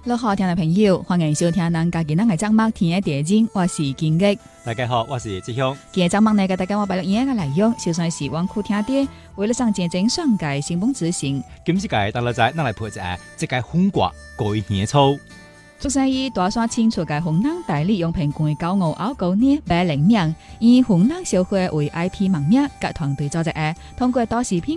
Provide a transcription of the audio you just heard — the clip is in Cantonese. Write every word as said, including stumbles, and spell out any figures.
各好听的朋友，欢迎收听咱家己咱的节目天的地景，我是金玉。 大家好，我是志雄。 今日节目呢，给大家我摆落音乐的内容，就算是往苦听啲，为了上前真爽嘅新风执行。 今次届大家仔，咱来破一下这个风刮过于年粗。 出生于大山清楚嘅风浪代理用平均九五后九年八零名，以风浪协会为 I P 盟名，甲团队组织嘅，通过都市品